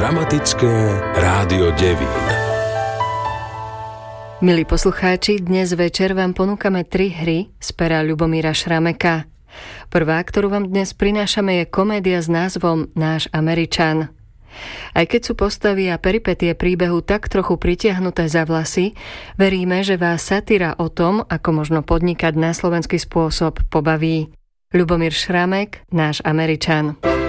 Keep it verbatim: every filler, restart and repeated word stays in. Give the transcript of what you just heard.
Dramatické rádio Devín. Milí poslucháči, dnes večer vám ponúkame tri hry z pera Ľubomíra Šrameka. Prvá, ktorú vám dnes prinášame, je komédia s názvom Náš Američan. Aj keď sú postavy a peripetie príbehu tak trochu pritiahnuté za vlasy, veríme, že vás satíra o tom, ako možno podnikať na slovenský spôsob, pobaví. Ľubomír Šramek, Náš Američan.